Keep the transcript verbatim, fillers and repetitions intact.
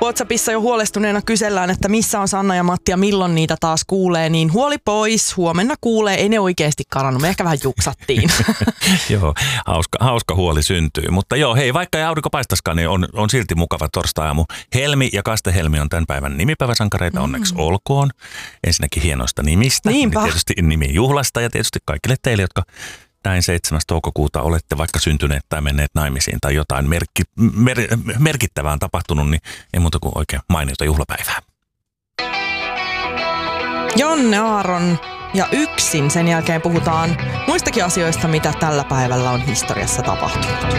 WhatsAppissa jo huolestuneena kysellään, että missä on Sanna ja Matti ja milloin niitä taas kuulee, niin huoli pois, huomenna kuulee, ei ne oikeasti karannut, me ehkä vähän juksattiin. Joo, hauska, hauska huoli syntyy, mutta joo, hei, vaikka ei aurinko paistaskaan, niin on, on silti mukava torstai-aamu. Helmi ja Kaste-Helmi on tämän päivän nimipäiväsankareita, onneksi mm. olkoon. Ensinnäkin hienoista nimistä, niin tietysti nimijuhlasta ja tietysti kaikille teille, jotka näin seitsemäs toukokuuta olette vaikka syntyneet tai menneet naimisiin tai jotain merkki, mer, merkittävää on tapahtunut, niin ei muuta kuin oikein mainiota juhlapäivää. Jonne Aaron ja yksin, sen jälkeen puhutaan muistakin asioista, mitä tällä päivällä on historiassa tapahtunut.